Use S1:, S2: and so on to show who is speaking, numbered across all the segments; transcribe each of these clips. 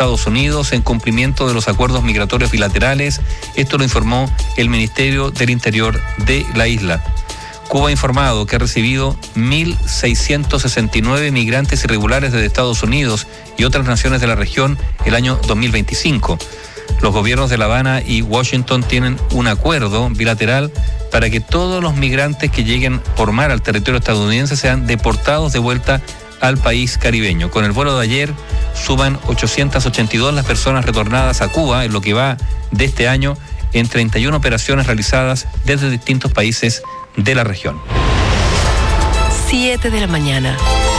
S1: Estados Unidos en cumplimiento de los acuerdos migratorios bilaterales. Esto lo informó el Ministerio del Interior de la isla. Cuba ha informado que ha recibido 1.669 migrantes irregulares desde Estados Unidos y otras naciones de la región el año 2025. Los gobiernos de La Habana y Washington tienen un acuerdo bilateral para que todos los migrantes que lleguen por mar al territorio estadounidense sean deportados de vuelta al país caribeño. Con el vuelo de ayer suman 882 las personas retornadas a Cuba en lo que va de este año en 31 operaciones realizadas desde distintos países de la región.
S2: 7 de la mañana.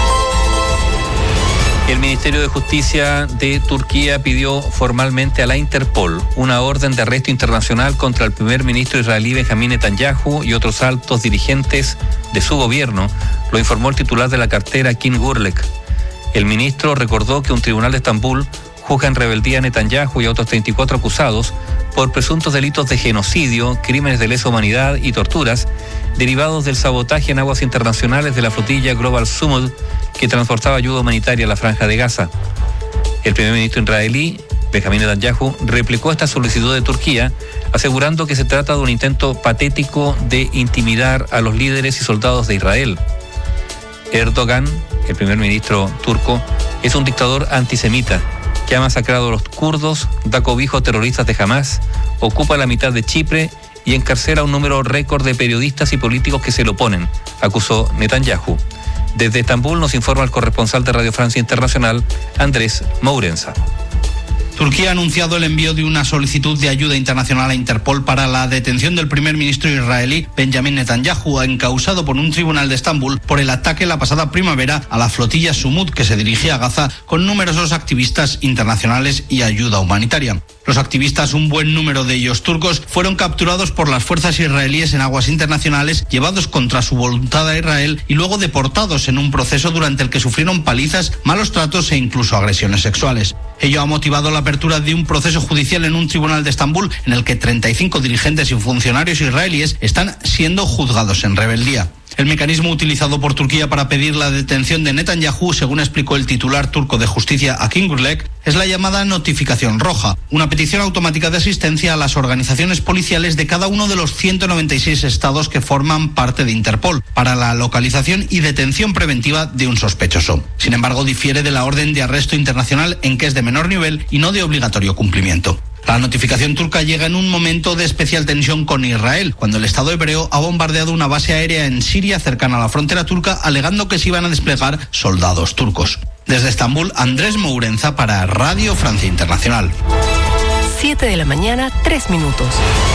S1: El Ministerio de Justicia de Turquía pidió formalmente a la Interpol una orden de arresto internacional contra el primer ministro israelí Benjamín Netanyahu y otros altos dirigentes de su gobierno, lo informó el titular de la cartera, King Gurlek. El ministro recordó que un tribunal de Estambul juzga en rebeldía a Netanyahu y a otros 34 acusados por presuntos delitos de genocidio, crímenes de lesa humanidad y torturas derivados del sabotaje en aguas internacionales de la flotilla Global Summud que transportaba ayuda humanitaria a la Franja de Gaza. El primer ministro israelí, Benjamín Netanyahu, replicó esta solicitud de Turquía, asegurando que se trata de un intento patético de intimidar a los líderes y soldados de Israel. Erdogan, el primer ministro turco, es un dictador antisemita que ha masacrado a los kurdos, da cobijo a terroristas de Hamás, ocupa la mitad de Chipre y encarcela un número récord de periodistas y políticos que se le oponen, acusó Netanyahu. Desde Estambul nos informa el corresponsal de Radio Francia Internacional, Andrés Mourenza.
S3: Turquía ha anunciado el envío de una solicitud de ayuda internacional a Interpol para la detención del primer ministro israelí Benjamín Netanyahu, encausado por un tribunal de Estambul por el ataque la pasada primavera a la flotilla Sumud que se dirigía a Gaza con numerosos activistas internacionales y ayuda humanitaria. Los activistas, un buen número de ellos turcos, fueron capturados por las fuerzas israelíes en aguas internacionales, llevados contra su voluntad a Israel y luego deportados en un proceso durante el que sufrieron palizas, malos tratos e incluso agresiones sexuales. Ello ha motivado la apertura de un proceso judicial en un tribunal de Estambul en el que 35 dirigentes y funcionarios israelíes están siendo juzgados en rebeldía. El mecanismo utilizado por Turquía para pedir la detención de Netanyahu, según explicó el titular turco de justicia Akin Gurlek, es la llamada notificación roja, una petición automática de asistencia a las organizaciones policiales de cada uno de los 196 estados que forman parte de Interpol para la localización y detención preventiva de un sospechoso. Sin embargo, difiere de la orden de arresto internacional en que es de menor nivel y no de obligatorio cumplimiento. La notificación turca llega en un momento de especial tensión con Israel, cuando el Estado hebreo ha bombardeado una base aérea en Siria cercana a la frontera turca, alegando que se iban a desplegar soldados turcos. Desde Estambul, Andrés Mourenza para Radio Francia Internacional.
S2: 7 de la mañana, 3 minutos.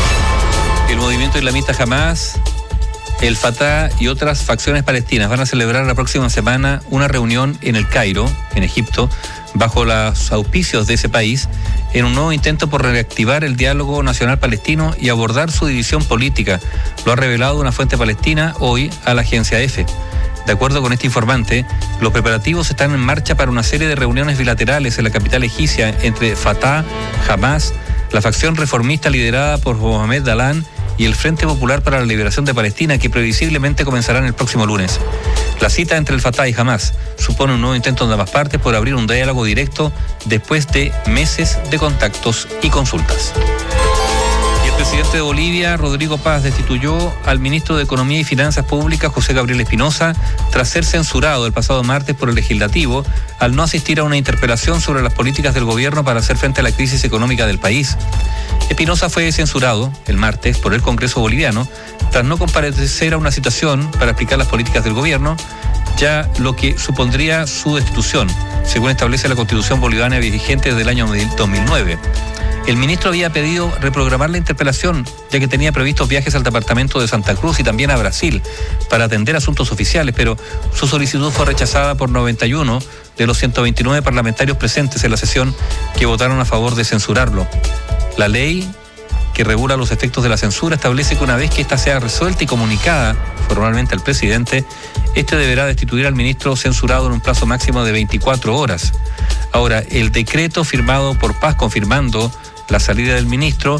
S1: El movimiento islamista Hamás, el Fatah y otras facciones palestinas van a celebrar la próxima semana una reunión en el Cairo, en Egipto, bajo los auspicios de ese país, en un nuevo intento por reactivar el diálogo nacional palestino y abordar su división política. Lo ha revelado una fuente palestina hoy a la agencia EFE. De acuerdo con este informante, los preparativos están en marcha para una serie de reuniones bilaterales en la capital egipcia entre Fatah, Hamás, la facción reformista liderada por Mohamed Dalan y el Frente Popular para la Liberación de Palestina, que previsiblemente comenzarán el próximo lunes. La cita entre el Fatah y Hamás supone un nuevo intento de ambas partes por abrir un diálogo directo después de meses de contactos y consultas. Y el presidente de Bolivia, Rodrigo Paz, destituyó al ministro de Economía y Finanzas Públicas, José Gabriel Espinosa, tras ser censurado el pasado martes por el legislativo al no asistir a una interpelación sobre las políticas del gobierno para hacer frente a la crisis económica del país. Espinosa fue censurado el martes por el Congreso boliviano tras no comparecer a una citación para explicar las políticas del gobierno, ya lo que supondría su destitución, según establece la Constitución boliviana vigente desde el año 2009. El ministro había pedido reprogramar la interpelación, ya que tenía previstos viajes al departamento de Santa Cruz y también a Brasil para atender asuntos oficiales, pero su solicitud fue rechazada por 91 de los 129 parlamentarios presentes en la sesión que votaron a favor de censurarlo. La ley que regula los efectos de la censura establece que una vez que ésta sea resuelta y comunicada formalmente al presidente, este deberá destituir al ministro censurado en un plazo máximo de 24 horas. Ahora, el decreto firmado por Paz confirmando la salida del ministro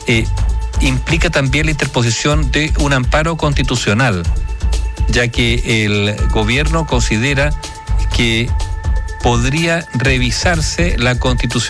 S1: implica también la interposición de un amparo constitucional, ya que el gobierno considera que podría revisarse la Constitución